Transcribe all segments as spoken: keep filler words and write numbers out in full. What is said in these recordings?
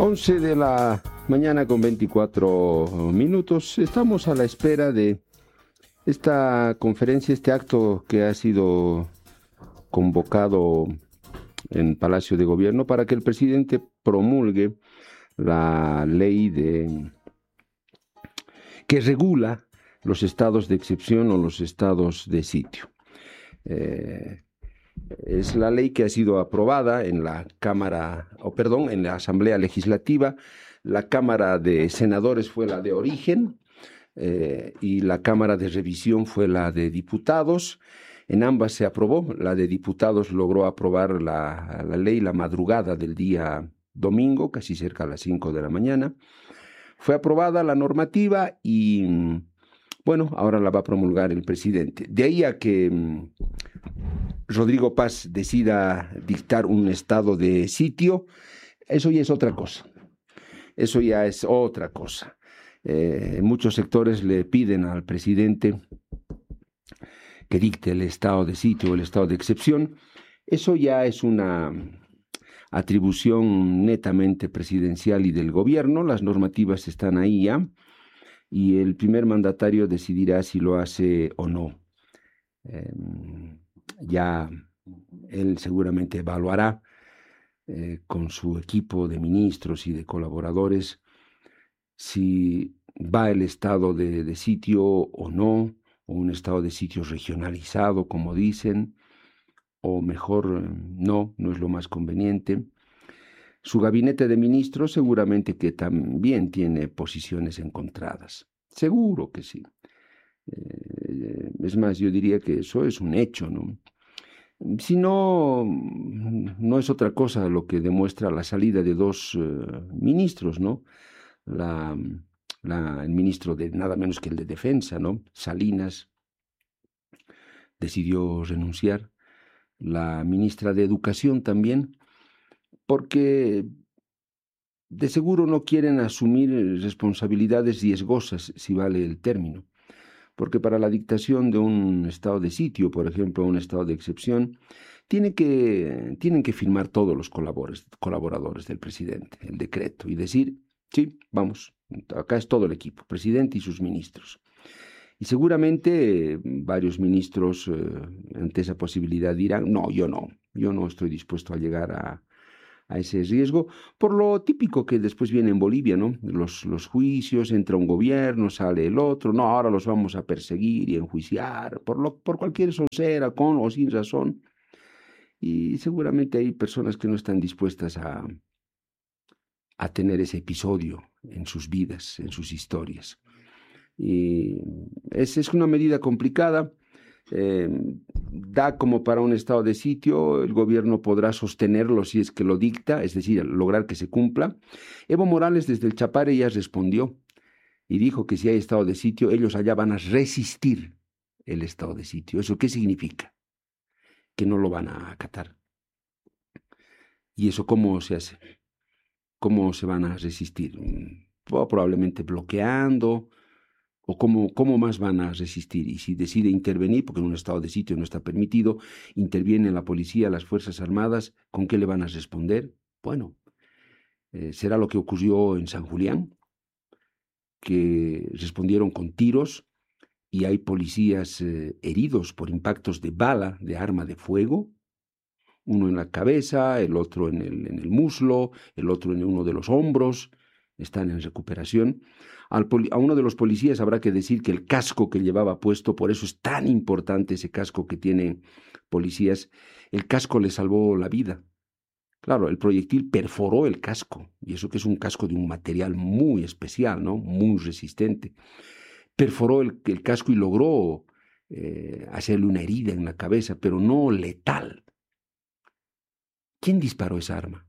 once de la mañana con veinticuatro minutos. Estamos a la espera de esta conferencia, este acto que ha sido convocado en Palacio de Gobierno para que el presidente promulgue la ley de que regula los estados de excepción o los estados de sitio. Eh, es la ley que ha sido aprobada en la Cámara, o perdón, en la Asamblea Legislativa. La Cámara de Senadores fue la de origen eh, y la Cámara de Revisión fue la de Diputados. En ambas se aprobó. La de Diputados logró aprobar la, la ley la madrugada del día domingo, casi cerca a las cinco de la mañana. Fue aprobada la normativa y, bueno, ahora la va a promulgar el presidente. De ahí a que mmm, Rodrigo Paz decida dictar un estado de sitio, eso ya es otra cosa. Eso ya es otra cosa. Eh, muchos sectores le piden al presidente que dicte el estado de sitio o el estado de excepción. Eso ya es una atribución netamente presidencial y del gobierno. Las normativas están ahí ya y el primer mandatario decidirá si lo hace o no. Eh, ya él seguramente evaluará eh, con su equipo de ministros y de colaboradores si va el estado de, de sitio o no, o un estado de sitio regionalizado, como dicen, o mejor no, no es lo más conveniente. Su gabinete de ministros seguramente que también tiene posiciones encontradas. Seguro que sí. Eh, es más, yo diría que eso es un hecho, ¿no? Si no, no es otra cosa lo que demuestra la salida de dos uh, ministros, ¿no? La, la, el ministro de nada menos que el de Defensa, ¿no? Salinas decidió renunciar. La ministra de Educación también, porque de seguro no quieren asumir responsabilidades riesgosas, si vale el término. Porque para la dictación de un estado de sitio, por ejemplo, un estado de excepción, tiene que, tienen que firmar todos los colaboradores, colaboradores del presidente el decreto y decir, sí, vamos, acá es todo el equipo, presidente y sus ministros. Y seguramente eh, varios ministros eh, ante esa posibilidad dirán, no, yo no, yo no estoy dispuesto a llegar a, a ese riesgo, por lo típico que después viene en Bolivia, ¿no? Los, los juicios, entra un gobierno, sale el otro, no, ahora los vamos a perseguir y enjuiciar, por, lo, por cualquier sonsera, con o sin razón. Y seguramente hay personas que no están dispuestas a, a tener ese episodio en sus vidas, en sus historias. Y es, es una medida complicada. Eh, da como para un estado de sitio, el gobierno podrá sostenerlo si es que lo dicta, es decir, lograr que se cumpla. Evo Morales desde el Chapare ya respondió y dijo que si hay estado de sitio, ellos allá van a resistir el estado de sitio. ¿Eso qué significa? Que no lo van a acatar. ¿Y eso cómo se hace? ¿Cómo se van a resistir? Probablemente bloqueando. ¿O cómo, cómo más van a resistir? Y si decide intervenir, porque en un estado de sitio no está permitido, interviene la policía, las Fuerzas Armadas, ¿con qué le van a responder? Bueno, eh, será lo que ocurrió en San Julián, que respondieron con tiros y hay policías eh, heridos por impactos de bala, de arma de fuego, uno en la cabeza, el otro en el, en el muslo, el otro en uno de los hombros, están en recuperación. Al poli- a uno de los policías habrá que decir que el casco que llevaba puesto, por eso es tan importante ese casco que tienen policías, el casco le salvó la vida. Claro, el proyectil perforó el casco, y eso que es un casco de un material muy especial, ¿no? Muy resistente. Perforó el, el casco y logró eh, hacerle una herida en la cabeza, pero no letal. ¿Quién disparó esa arma?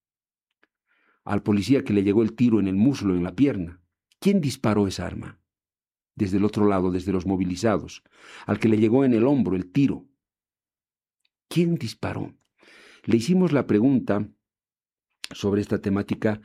Al policía que le llegó el tiro en el muslo, en la pierna. ¿Quién disparó esa arma? Desde el otro lado, desde los movilizados. Al que le llegó en el hombro el tiro. ¿Quién disparó? Le hicimos la pregunta sobre esta temática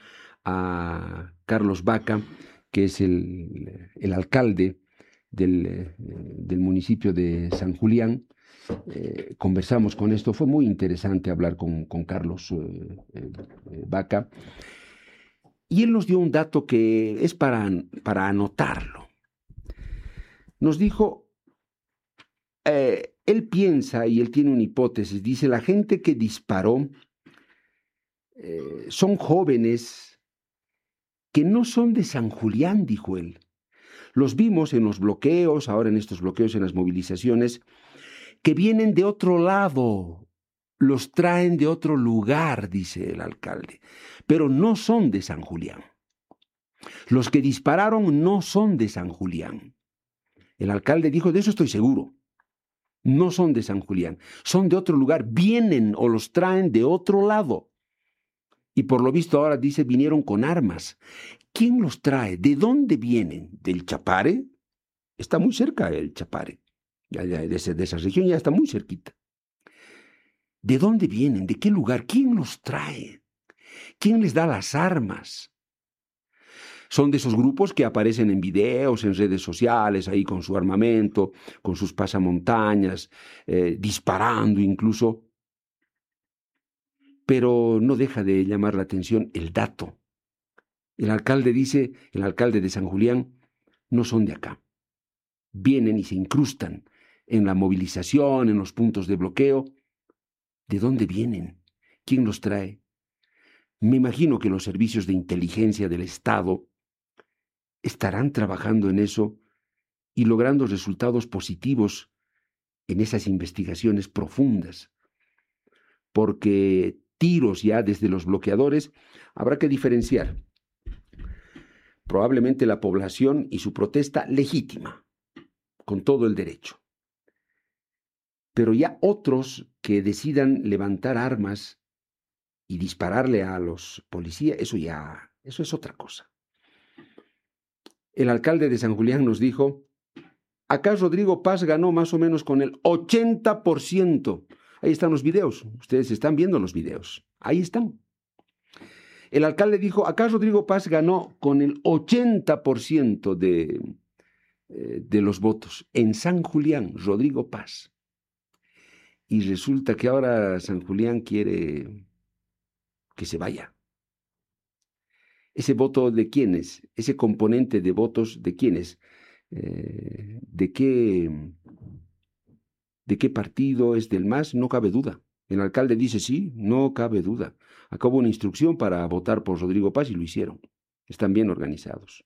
a Carlos Vaca, que es el, el alcalde del, del municipio de San Julián. Eh, conversamos con esto, fue muy interesante hablar con, con Carlos eh, eh, Vaca. Y él nos dio un dato que es para, para anotarlo. Nos dijo, eh, él piensa y él tiene una hipótesis, dice, la gente que disparó eh, son jóvenes que no son de San Julián, dijo él. Los vimos en los bloqueos, ahora en estos bloqueos, en las movilizaciones, que vienen de otro lado, los traen de otro lugar, dice el alcalde, pero no son de San Julián. Los que dispararon no son de San Julián. El alcalde dijo, de eso estoy seguro. No son de San Julián, son de otro lugar, vienen o los traen de otro lado. Y por lo visto ahora dice, vinieron con armas. ¿Quién los trae? ¿De dónde vienen? ¿Del Chapare? Está muy cerca el Chapare. De esa, de esa región ya está muy cerquita. ¿De dónde vienen? ¿De qué lugar? ¿Quién los trae? ¿Quién les da las armas? Son de esos grupos que aparecen en videos, en redes sociales, ahí con su armamento, con sus pasamontañas, eh, disparando incluso. Pero no deja de llamar la atención el dato. El alcalde dice, el alcalde de San Julián, no son de acá. Vienen y se incrustan en la movilización, en los puntos de bloqueo. ¿De dónde vienen? ¿Quién los trae? Me imagino que los servicios de inteligencia del Estado estarán trabajando en eso y logrando resultados positivos en esas investigaciones profundas. Porque tiros ya desde los bloqueadores habrá que diferenciar. Probablemente la población y su protesta legítima, con todo el derecho. Pero ya otros que decidan levantar armas y dispararle a los policías, eso ya, eso es otra cosa. El alcalde de San Julián nos dijo, acá Rodrigo Paz ganó más o menos con el ochenta por ciento. Ahí están los videos, ustedes están viendo los videos, ahí están. El alcalde dijo, acá Rodrigo Paz ganó con el ochenta por ciento de, eh, de los votos. En San Julián, Rodrigo Paz. Y resulta que ahora San Julián quiere que se vaya. ¿Ese voto de quiénes? ¿Ese componente de votos de quiénes? Eh, ¿De qué, de qué partido es del M A S? No cabe duda. El alcalde dice sí, no cabe duda. Acabó una instrucción para votar por Rodrigo Paz y lo hicieron. Están bien organizados.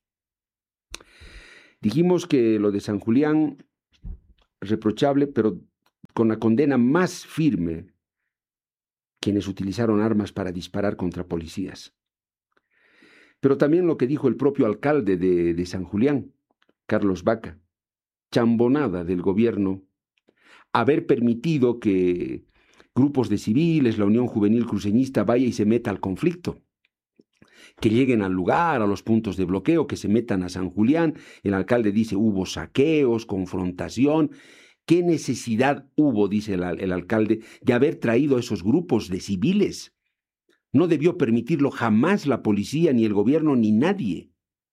Dijimos que lo de San Julián, reprochable, pero con la condena más firme, quienes utilizaron armas para disparar contra policías. Pero también lo que dijo el propio alcalde de, de San Julián, Carlos Vaca, chambonada del gobierno, haber permitido que grupos de civiles, la Unión Juvenil Cruceñista, vaya y se meta al conflicto, que lleguen al lugar, a los puntos de bloqueo, que se metan a San Julián. El alcalde dice, hubo saqueos, confrontación. ¿Qué necesidad hubo, dice el, el alcalde, de haber traído a esos grupos de civiles? No debió permitirlo jamás la policía, ni el gobierno, ni nadie.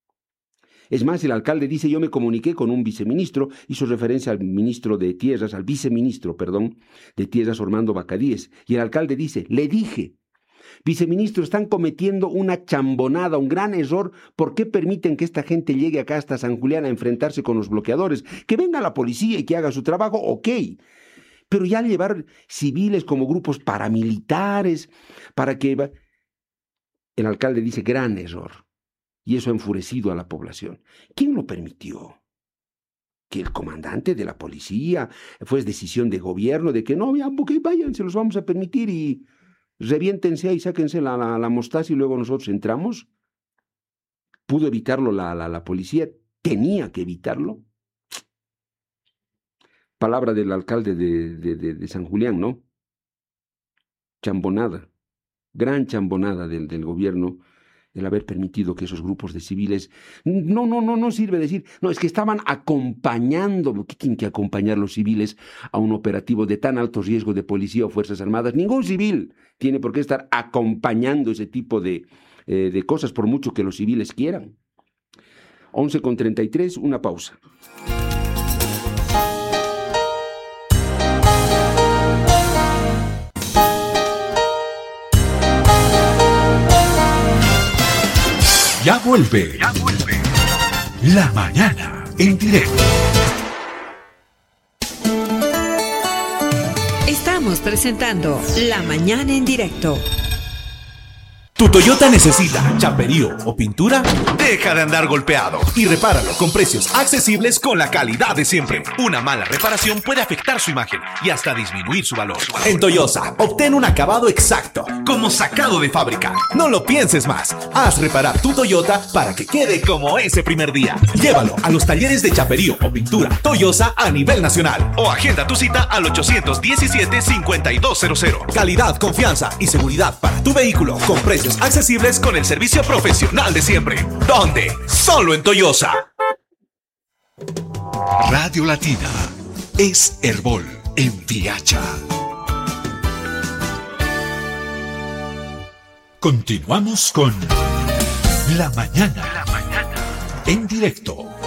Es más, el alcalde dice, yo me comuniqué con un viceministro, hizo referencia al ministro de Tierras, al viceministro, perdón, de Tierras, Ormando Bacadíes, y el alcalde dice, le dije, viceministro, están cometiendo una chambonada, un gran error, ¿por qué permiten que esta gente llegue acá hasta San Julián a enfrentarse con los bloqueadores? Que venga la policía y que haga su trabajo, ok, pero ya llevar civiles como grupos paramilitares, para que... El alcalde dice, gran error. Y eso ha enfurecido a la población. ¿Quién lo permitió? Que el comandante de la policía, fue decisión de gobierno, de que no, ya, porque vayan, se los vamos a permitir y reviéntense ahí, sáquense la, la, la mostaza y luego nosotros entramos. ¿Pudo evitarlo la, la, la policía? ¿Tenía que evitarlo? Palabra del alcalde de, de, de, de San Julián, ¿no? Chambonada, gran chambonada del, del gobierno, el haber permitido que esos grupos de civiles, no, no, no, no sirve decir, no, es que estaban acompañando, ¿qué tienen que acompañar los civiles a un operativo de tan alto riesgo de policía o Fuerzas Armadas? Ningún civil tiene por qué estar acompañando ese tipo de, eh, de cosas, por mucho que los civiles quieran. once con treinta y tres, una pausa. Ya vuelve. Ya vuelve. La mañana en directo. Estamos presentando La Mañana en Directo. ¿Tu Toyota necesita chaperío o pintura? Deja de andar golpeado y repáralo con precios accesibles con la calidad de siempre. Una mala reparación puede afectar su imagen y hasta disminuir su valor. En Toyosa, obtén un acabado exacto, como sacado de fábrica. No lo pienses más. Haz reparar tu Toyota para que quede como ese primer día. Llévalo a los talleres de chaperío o pintura Toyosa a nivel nacional. O agenda tu cita al ochocientos diecisiete, cincuenta y dos cero cero. Calidad, confianza y seguridad para tu vehículo con precios accesibles con el servicio profesional de siempre. ¿Dónde? Solo en Toyosa. Radio Latina es Herbol en Piacha. Continuamos con La Mañana, La Mañana en directo.